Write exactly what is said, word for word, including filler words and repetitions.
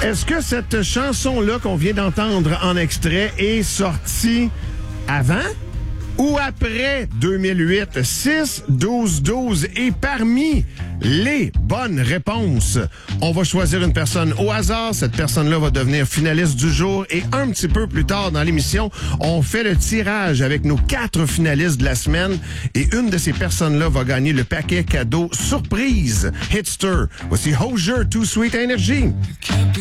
Est-ce que cette chanson-là qu'on vient d'entendre en extrait est sortie avant ou après deux mille huit? six, douze, douze. Et parmi les bonnes réponses, on va choisir une personne au hasard. Cette personne-là va devenir finaliste du jour. Et un petit peu plus tard dans l'émission, on fait le tirage avec nos quatre finalistes de la semaine. Et une de ces personnes-là va gagner le paquet cadeau surprise Hitster. Voici Hozier, Too Sweet Energy.